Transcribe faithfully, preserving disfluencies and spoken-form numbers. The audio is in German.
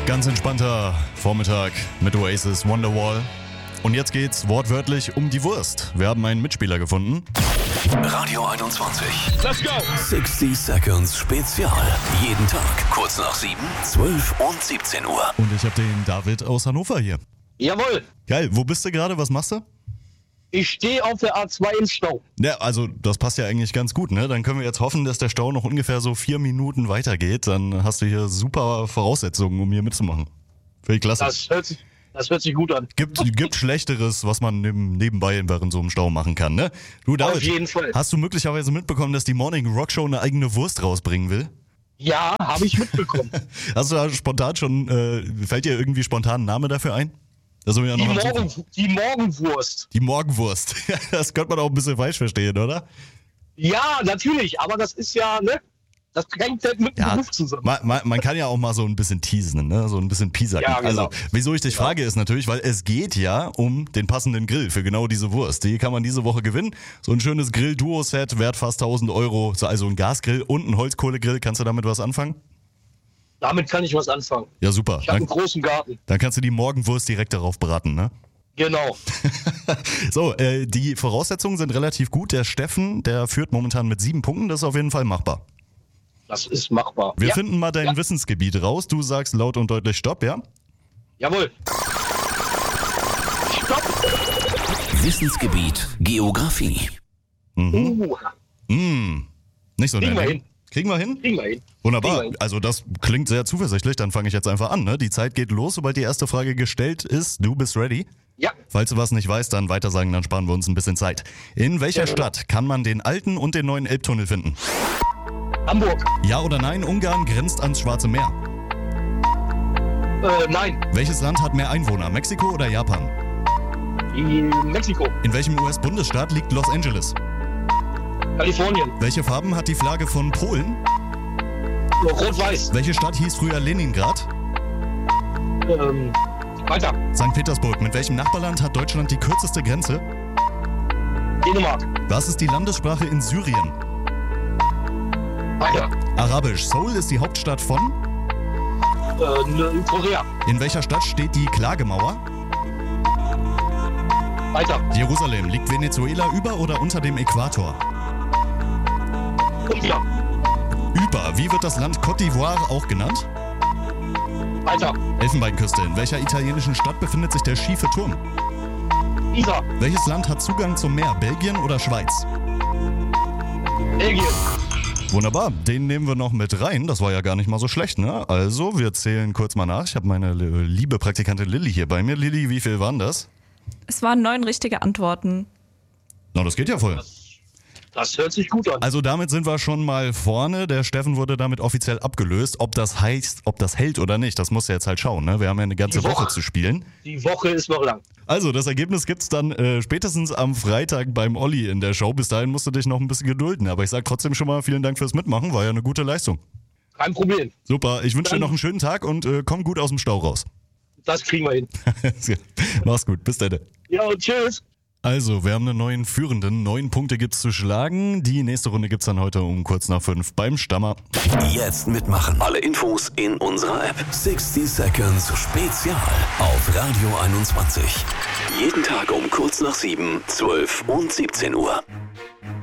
Ganz entspannter Vormittag mit Oasis Wonderwall. Und jetzt geht's wortwörtlich um die Wurst. Wir haben einen Mitspieler gefunden. Radio einundzwanzig. Let's go! sechzig Seconds Spezial. Jeden Tag kurz nach sieben, zwölf und siebzehn Uhr. Und ich habe den David aus Hannover hier. Jawohl, Geil, wo bist du gerade? Was machst du? ich stehe auf der A zwei im Stau. Ja, also das passt ja eigentlich ganz gut, ne? Dann können wir jetzt hoffen, dass der Stau noch ungefähr so vier Minuten weitergeht. Dann hast du hier super Voraussetzungen, um hier mitzumachen. Finde ich klasse. Das hört sich, das hört sich gut an. Gibt, gibt Schlechteres, was man neben, nebenbei während so einem Stau machen kann, ne? Du, David, Auf jeden Fall. hast du möglicherweise mitbekommen, dass die Morning Rock Show eine eigene Wurst rausbringen will? Ja, habe ich mitbekommen. Hast du da spontan schon, äh, fällt dir irgendwie spontan ein Name dafür ein? Das wir ja Die, noch am Morgen, Suchen. die Morgenwurst. Die Morgenwurst. Das könnte man auch ein bisschen falsch verstehen, oder? Ja, natürlich, aber das ist ja, ne? Das hängt halt mit dem Ja, Beruf zusammen. man, man, man kann ja auch mal so ein bisschen teasen, ne? So ein bisschen piesacken. Ja, genau. Also, wieso ich dich frage, ist natürlich, weil es geht ja um den passenden Grill für genau diese Wurst. Die kann man diese Woche gewinnen. So ein schönes Grill-Duo-Set, wert fast tausend Euro. So, also ein Gasgrill und ein Holzkohlegrill. Kannst du damit was anfangen? Damit kann ich was anfangen. Ja, super. Ich habe einen Dann, großen Garten. dann kannst du die Morgenwurst direkt darauf braten, ne? Genau. So, äh, die Voraussetzungen sind relativ gut. Der Steffen, der führt momentan mit sieben Punkten. Das ist auf jeden Fall machbar. Das ist machbar. Wir ja. finden mal dein Ja. Wissensgebiet raus. Du sagst laut und deutlich Stopp, ja? Jawohl. Stopp. Wissensgebiet Geografie. Uh, Mm, nicht so Kriegen nett, wir ne? hin. Kriegen wir hin? kriegen wir hin. Wunderbar. Kriegen wir hin. Also das klingt sehr zuversichtlich. Dann fange ich jetzt einfach an. Ne? Die Zeit geht los, sobald die erste Frage gestellt ist. Du bist ready. Ja, Falls du was nicht weißt, dann weiter sagen, dann sparen wir uns ein bisschen Zeit. In welcher Ja. Stadt kann man den alten und den neuen Elbtunnel finden? Hamburg. Ja oder nein, Ungarn grenzt ans Schwarze Meer. Äh, nein. Welches Land hat mehr Einwohner, Mexiko oder Japan? In Mexiko. In welchem U S-Bundesstaat liegt Los Angeles? Kalifornien. Welche Farben hat die Flagge von Polen? Rot-Weiß. Welche Stadt hieß früher Leningrad? Ähm, weiter. Sankt Petersburg. Mit welchem Nachbarland hat Deutschland die kürzeste Grenze? Dänemark. Was ist die Landessprache in Syrien? Weiter. Arabisch. Seoul ist die Hauptstadt von? Äh, ne- Korea. In welcher Stadt steht die Klagemauer? Weiter. Jerusalem. Liegt Venezuela über oder unter dem Äquator? Unter. Über. Wie wird das Land Côte d'Ivoire auch genannt? Weiter. Elfenbeinküste. In welcher italienischen Stadt befindet sich der schiefe Turm? Isar. Welches Land hat Zugang zum Meer? Belgien oder Schweiz? Belgien. Wunderbar, den nehmen wir noch mit rein. Das war ja gar nicht mal so schlecht, ne? Also, wir zählen kurz mal nach. Ich habe meine äh, liebe Praktikantin Lilly hier bei mir. Lilly, wie viel waren das? Es waren neun richtige Antworten. Na, das geht ja voll. Das hört sich gut an. Also damit sind wir schon mal vorne. Der Steffen wurde damit offiziell abgelöst. Ob das heißt, ob das hält oder nicht, das musst du jetzt halt schauen, ne? Wir haben ja eine ganze Die Woche. Woche zu spielen. Die Woche ist noch lang. Also, das Ergebnis gibt's dann äh, spätestens am Freitag beim Olli in der Show. Bis dahin musst du dich noch ein bisschen gedulden. Aber ich sag trotzdem schon mal vielen Dank fürs Mitmachen. War ja eine gute Leistung. Kein Problem. Super, ich wünsche dir Dann- noch einen schönen Tag und äh, komm gut aus dem Stau raus. Das kriegen wir hin. Mach's gut, bis dann. Ja, tschüss. Also, wir haben einen neuen Führenden. Neun Punkte gibt's zu schlagen. Die nächste Runde gibt's dann heute um kurz nach fünf beim Stammer. Jetzt mitmachen. Alle Infos in unserer App. sechzig Seconds Spezial auf Radio einundzwanzig. Jeden Tag um kurz nach sieben, zwölf und siebzehn Uhr.